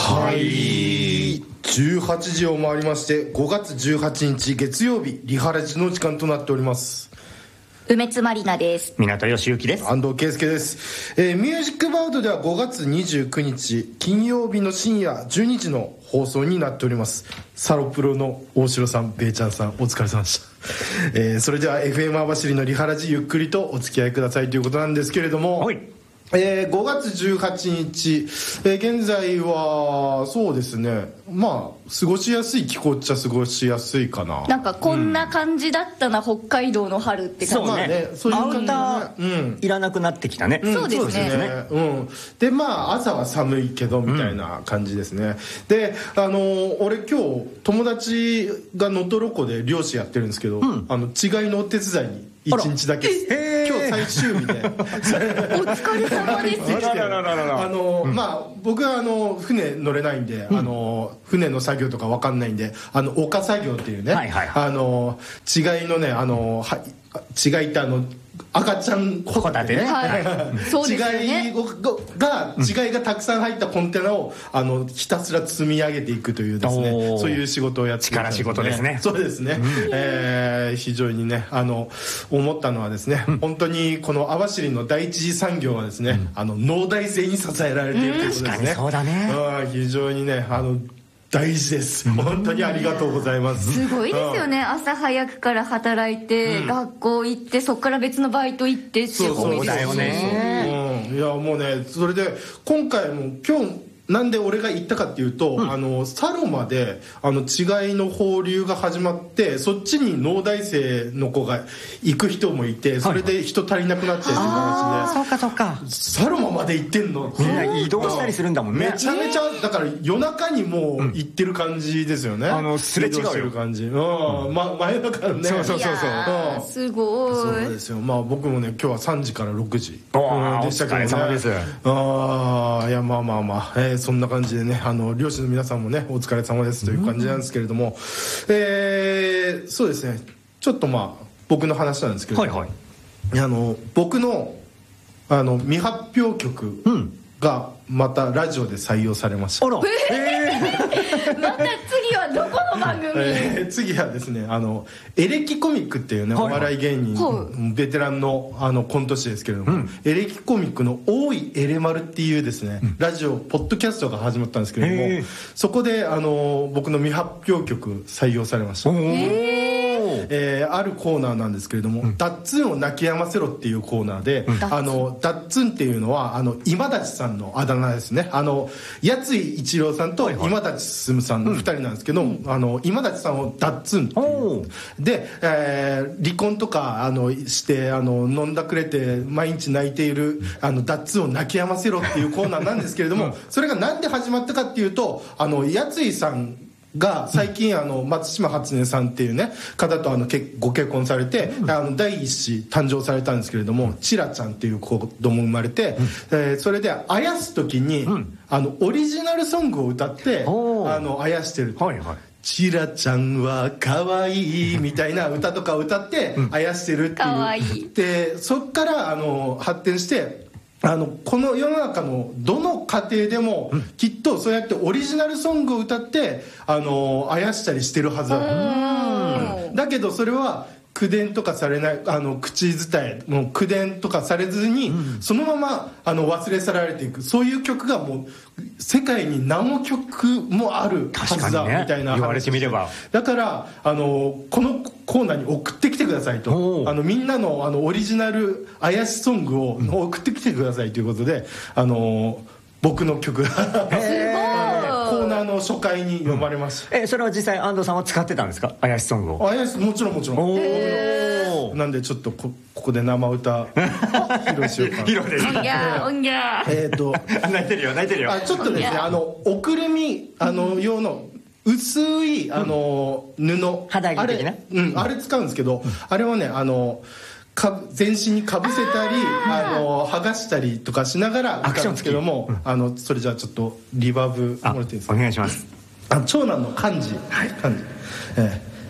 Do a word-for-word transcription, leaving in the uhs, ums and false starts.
はいじゅうはちじを回りましてごがつじゅうはちにち月曜日リハラジの時間となっております。 梅津まりなです。 港義行です。 安藤圭介です。えー、ミュージックバードではごがつにじゅうくにち金曜日の深夜じゅうにじの放送になっております。サロプロの大城さん、ベイちゃんさん、お疲れ様でした。えー、それでは エフエム 網走のリハラジゆっくりとお付き合いくださいということなんですけれども、はい、えー、ごがつじゅうはちにち、えー、現在はそうですね、まあ過ごしやすい気候っちゃ過ごしやすいかな。 なんかこんな感じだったな、うん、北海道の春って感じ。 そうね、そういう感じ、ね、アウターいらなくなってきたね、 うん、そうですね、 うん、でまあ朝は寒いけどみたいな感じですね、うん、であのー、俺今日友達が能取湖で漁師やってるんですけど、うん、あの違いのお手伝いにいちにちだけ今日最終日でお疲れ様ですあの、うん、まあ僕はあの船乗れないんで、うん、あの船の作業とか分かんないんで、あの丘作業っていうね、はいはいはい、あの違いのね、あのは違いってあの赤ちゃんホタテね、はい、そうですよね、違いが違いがたくさん入ったコンテナをあのひたすら積み上げていくというですね、そういう仕事をやっている、 力仕事ですね。 そうですね、うん、えー、非常にね、あの思ったのはですね、うん、本当にこの網走の第一次産業はですね、うん、あの農大生に支えられているということですね、 確かにそうだね、 うん、非常にね、あの大事です。本当にありがとうございます。 すごいですよね、うん、朝早くから働いて、うん、学校行ってそこから別のバイト行ってっていう。 そうだよね、 うん、いやもうね、それで今回も今日なんで俺が行ったかっていうと、うん、あのサロマであの違いの放流が始まって、そっちに農大生の子が行く人もいて、それで人足りなくなってっていう話で、 そうかそうか、 サロマまで行ってんの、 みんな移動したりするんだもんね。 めちゃめちゃだから夜中にもう行ってる感じですよね、うん、 あのすれ違うよ感じ、うん、ま、真夜中ね、 そうそうそうそう、 うん、すごい。 そうですよ、まあ僕もね今日はさんじからろくじ、 うん、 でしたけどね、 お疲れ様です。 ああ、いやまあまあまあ、えー、そんな感じでね、あの漁師の皆さんもねお疲れ様ですという感じなんですけれども、うん、えー、そうですね、ちょっとまあ僕の話なんですけど、はいはい、あの僕のあの未発表曲がまたラジオで採用されました。 あら、えー、また次はどこの番組？ えー、次はですね、あのエレキコミックっていうね、はい、お笑い芸人、はい、ベテランのあのコント師ですけれども、うん、エレキコミックの大井エレマルっていうですね、うん、ラジオポッドキャストが始まったんですけれども、そこであの僕の未発表曲採用されました。えー、あるコーナーなんですけれども、うん、ダッツンを泣き止ませろっていうコーナーで、うん、あのダッツンっていうのはあの今立さんのあだ名ですね。あの八津井一郎さんと今立進さんのふたりなんですけど、うん、あの今立さんをダッツンっていうで、えー、離婚とかあのしてあの飲んだくれて毎日泣いているあのダッツンを泣き止ませろっていうコーナーなんですけれども、うん、それがなんで始まったかっていうと、あの八津井さんが最近あの松島初音さんっていうね方とあのご結婚されて、うん、あの第一子誕生されたんですけれども、チラちゃんっていう子供生まれて、うん、えー、それであやす時に、うん、あのオリジナルソングを歌ってあのあやしてる、はいはい、チラちゃんは可愛いみたいな歌とかを歌ってあやしてるっていう、可愛いで、そっからあの発展してあのこの世の中のどの家庭でもきっとそうやってオリジナルソングを歌ってあのあやしたりしてるはずだと。だけどそれは口伝とかされない、あの口伝えの口伝とかされずに、うん、そのままあの忘れ去られていく、そういう曲がもう世界に何曲もあるはずだ、ね、みたいな話。 言われてみれば。 だからあのこのコーナーに送ってきてくださいと、あのみんなのあのオリジナルあやしソングを送ってきてくださいということで、あの僕の曲がコーナーの初回に読まれました、 うん、えそれは実際安藤さんは使ってたんですか、あやしソングを。 あやしもちろんもちろん。なんでちょっと こ, ここで生歌披露しようかな。 披露です。 おんぎゃーおんぎゃー。 えっと泣いてるよ泣いてるよ。 あちょっとですね、あのおくるみあの用の薄いあの、うん、布肌着的な、 あれ、うん、あれ使うんですけど、うん、あれはねあのか全身にかぶせたりあの剥がしたりとかしながら歌うんですけども、うん、あのそれじゃあちょっとリバーブもらっていいですか。 お願いします。 あ長男の漢字、はい、漢字、え